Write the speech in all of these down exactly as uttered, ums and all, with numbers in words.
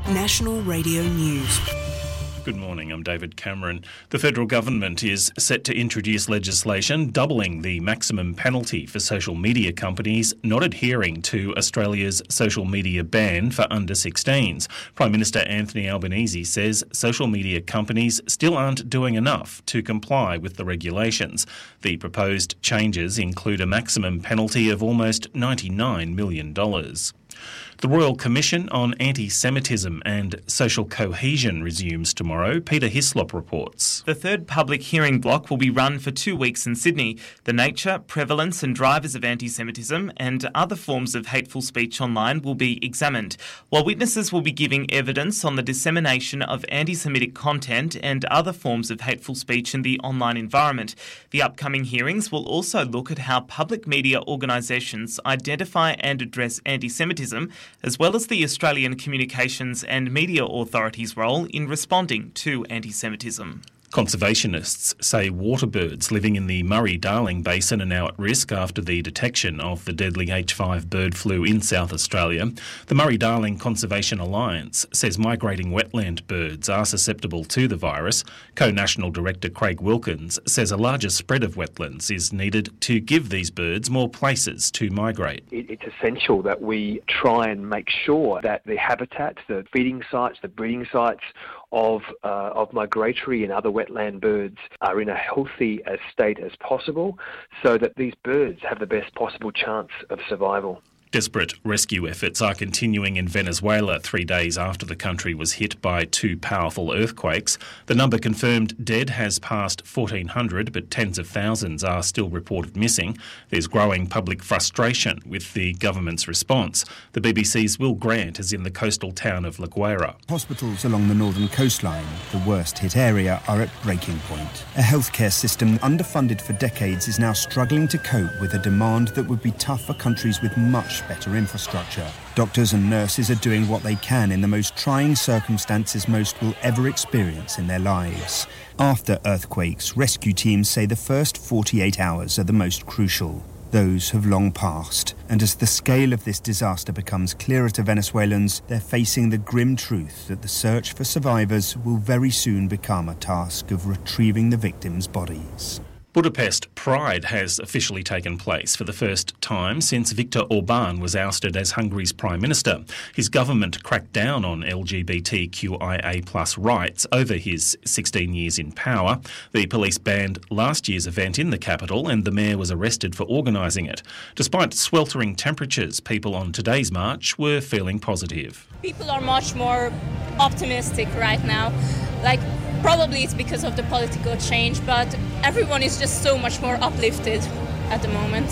National Radio News. Good morning, I'm David Cameron. The federal government is set to introduce legislation doubling the maximum penalty for social media companies not adhering to Australia's social media ban for under sixteens. Prime Minister Anthony Albanese says social media companies still aren't doing enough to comply with the regulations. The proposed changes include a maximum penalty of almost ninety-nine million dollars. The Royal Commission on Anti-Semitism and Social Cohesion resumes tomorrow. Peter Hislop reports. The third public hearing block will be run for two weeks in Sydney. The nature, prevalence and drivers of anti-Semitism and other forms of hateful speech online will be examined, while witnesses will be giving evidence on the dissemination of anti-Semitic content and other forms of hateful speech in the online environment. The upcoming hearings will also look at how public media organisations identify and address anti-Semitism, as well as the Australian Communications and Media Authority's role in responding to anti-Semitism. Conservationists say waterbirds living in the Murray-Darling Basin are now at risk after the detection of the deadly H five bird flu in South Australia. The Murray-Darling Conservation Alliance says migrating wetland birds are susceptible to the virus. Co-National Director Craig Wilkins says a larger spread of wetlands is needed to give these birds more places to migrate. It's essential that we try and make sure that the habitats, the feeding sites, the breeding sites of uh, of migratory and other wetland birds are in a healthy as state as possible, so that these birds have the best possible chance of survival. Desperate rescue efforts are continuing in Venezuela three days after the country was hit by two powerful earthquakes. The number confirmed dead has passed fourteen hundred, but tens of thousands are still reported missing. There's growing public frustration with the government's response. The B B C's Will Grant is in the coastal town of La Guaira. Hospitals along the northern coastline, the worst hit area, are at breaking point. A healthcare system underfunded for decades is now struggling to cope with a demand that would be tough for countries with much better infrastructure. Doctors and nurses are doing what they can in the most trying circumstances most will ever experience in their lives. After earthquakes, rescue teams say the first forty-eight hours are the most crucial. Those have long passed, and as the scale of this disaster becomes clearer to Venezuelans, they're facing the grim truth that the search for survivors will very soon become a task of retrieving the victims' bodies. Budapest Pride has officially taken place for the first time since Viktor Orban was ousted as Hungary's Prime Minister. His government cracked down on L G B T Q I A plus rights over his sixteen years in power. The police banned last year's event in the capital and the mayor was arrested for organising it. Despite sweltering temperatures, people on today's march were feeling positive. People are much more optimistic right now. Like, probably it's because of the political change, but everyone is just so much more uplifted at the moment.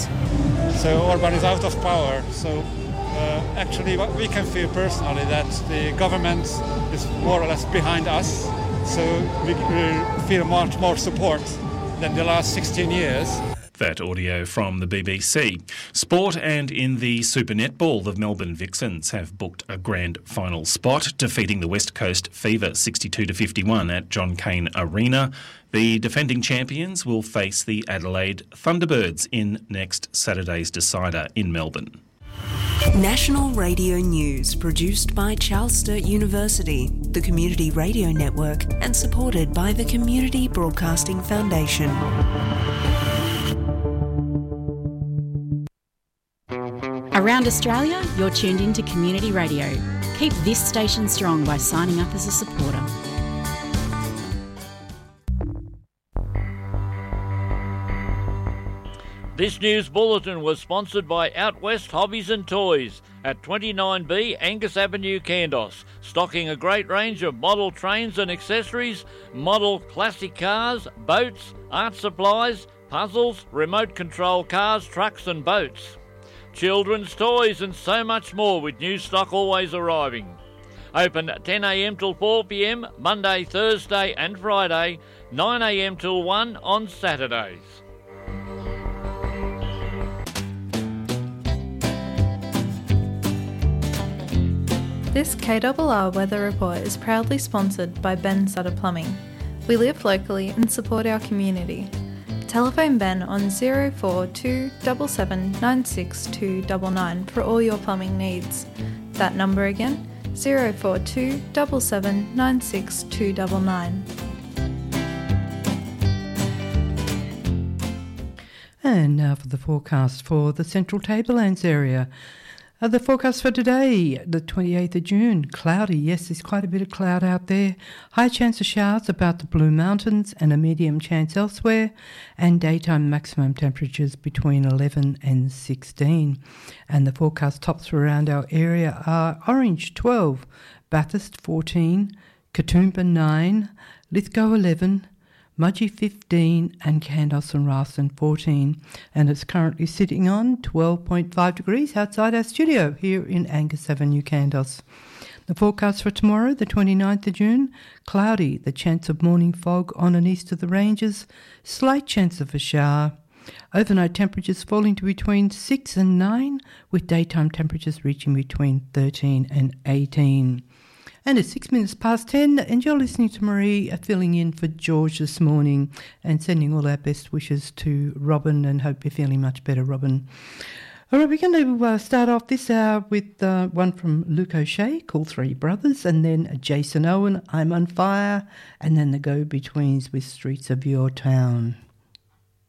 So Orban is out of power, so uh, actually what we can feel personally that the government is more or less behind us, so we, we feel much more support than the last sixteen years. That audio from the B B C. Sport, and in the Super Netball, the Melbourne Vixens have booked a grand final spot, defeating the West Coast Fever sixty-two to fifty-one at John Cain Arena. The defending champions will face the Adelaide Thunderbirds in next Saturday's decider in Melbourne. National Radio News, produced by Charles Sturt University, the Community Radio Network, and supported by the Community Broadcasting Foundation. Around Australia, you're tuned into Community Radio. Keep this station strong by signing up as a supporter. This news bulletin was sponsored by Out West Hobbies and Toys at twenty-nine B Angus Avenue, Kandos, stocking a great range of model trains and accessories, model classic cars, boats, art supplies, puzzles, remote control cars, trucks and boats. Children's toys and so much more, with new stock always arriving. Open ten a m till four p m Monday, Thursday and Friday, nine a m till one on Saturdays. This K R R weather report is proudly sponsored by Ben Sutter Plumbing. We live locally and support our community. Telephone Ben on zero four two seven seven nine six two nine nine for all your plumbing needs. That number again, zero four two seven seven nine six two nine nine. And now for the forecast for the Central Tablelands area. Uh, the forecast for today, the twenty-eighth of June, cloudy. Yes, there's quite a bit of cloud out there. High chance of showers about the Blue Mountains and a medium chance elsewhere. And daytime maximum temperatures between eleven and sixteen. And the forecast tops around our area are Orange twelve, Bathurst fourteen, Katoomba nine, Lithgow eleven, Mudgee fifteen and Kandos and Ralston fourteen, and it's currently sitting on twelve point five degrees outside our studio here in Angus Avenue, Kandos. The forecast for tomorrow, the twenty-ninth of June, cloudy, the chance of morning fog on and east of the ranges, slight chance of a shower. Overnight temperatures falling to between six and nine, with daytime temperatures reaching between thirteen and eighteen. And it's six minutes past ten, and you're listening to Marie uh, filling in for George this morning and sending all our best wishes to Robin, and hope you're feeling much better, Robin. All right, we're going to uh, start off this hour with uh, one from Luke O'Shea called Three Brothers, and then Jason Owen, I'm on Fire, and then the Go-Betweens with Streets of Your Town.